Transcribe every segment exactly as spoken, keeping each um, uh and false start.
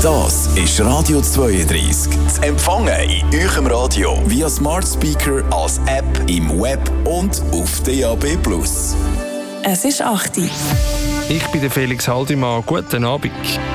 Das ist Radio zweiunddreißig. Zu empfangen in eurem Radio via Smart Speaker, als App, im Web und auf D A B plus. Es ist acht Uhr. Ich bin der Felix Haldimann. Guten Abend.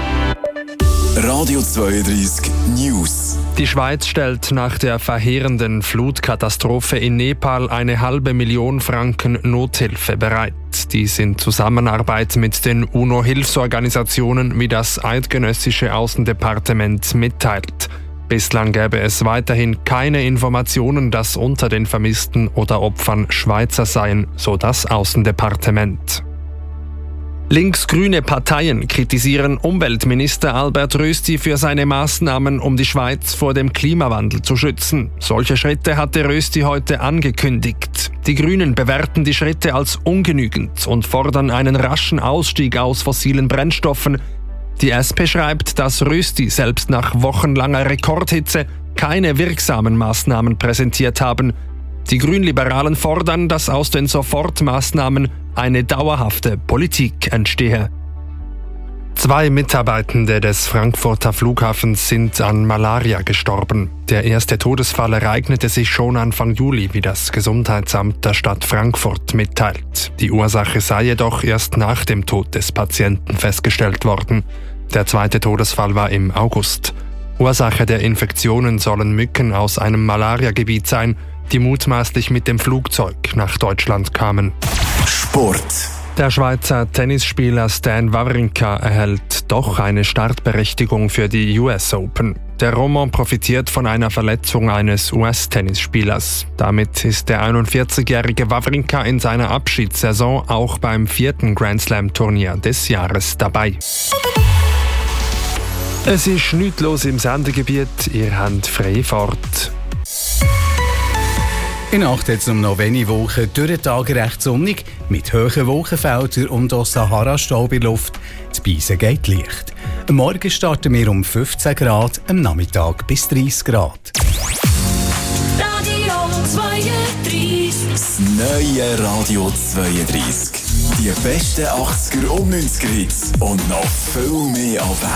Radio zweiunddreißig News. Die Schweiz stellt nach der verheerenden Flutkatastrophe in Nepal eine halbe Million Franken Nothilfe bereit. Dies in Zusammenarbeit mit den UNO-Hilfsorganisationen, wie das eidgenössische Außendepartement mitteilt. Bislang gäbe es weiterhin keine Informationen, dass unter den Vermissten oder Opfern Schweizer seien, so das Außendepartement. Linksgrüne Parteien kritisieren Umweltminister Albert Rösti für seine Maßnahmen, um die Schweiz vor dem Klimawandel zu schützen. Solche Schritte hatte Rösti heute angekündigt. Die Grünen bewerten die Schritte als ungenügend und fordern einen raschen Ausstieg aus fossilen Brennstoffen. Die S P schreibt, dass Rösti selbst nach wochenlanger Rekordhitze keine wirksamen Maßnahmen präsentiert haben. Die Grünliberalen fordern, dass aus den Sofortmaßnahmen eine dauerhafte Politik entstehe. Zwei Mitarbeitende des Frankfurter Flughafens sind an Malaria gestorben. Der erste Todesfall ereignete sich schon Anfang Juli, wie das Gesundheitsamt der Stadt Frankfurt mitteilt. Die Ursache sei jedoch erst nach dem Tod des Patienten festgestellt worden. Der zweite Todesfall war im August. Ursache der Infektionen sollen Mücken aus einem Malariagebiet sein, die mutmaßlich mit dem Flugzeug nach Deutschland kamen. Sport. Der Schweizer Tennisspieler Stan Wawrinka erhält doch eine Startberechtigung für die U S Open. Der Roman profitiert von einer Verletzung eines U S-Tennisspielers. Damit ist der einundvierzigjährige Wawrinka in seiner Abschiedssaison auch beim vierten Grand Slam-Turnier des Jahres dabei. Es ist nichts los im Sendegebiet, ihr habt freie Fahrt. In Nacht hat es um noch wenige Wochen durch den Tag recht sonnig, mit hohen Wolkenfeldern und auch Sahara-Staub in der Luft. Das Beisen geht leicht. Am Morgen starten wir um fünfzehn Grad, am Nachmittag bis dreißig Grad. Radio zweiunddreißig. Das neue Radio zweiunddreißig. Die besten achtziger und neunziger Hits und noch viel mehr Abwechslung.